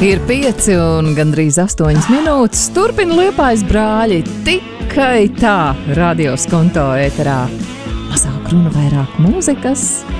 Ir 5 un gandrīz 8 minūtes. Turpina Liepājas brāļi. Tikai tā radio skonto ēterā. Mazāk runa, vairāk mūzikas.